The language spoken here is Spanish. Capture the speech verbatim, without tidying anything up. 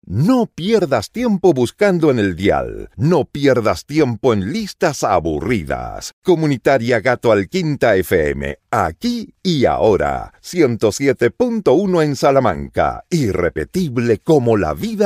No pierdas tiempo buscando en el dial. No pierdas tiempo en listas aburridas. Comunitaria Gato Alquinta F M. Aquí y ahora. ciento siete punto uno en Salamanca. Irrepetible como la vida.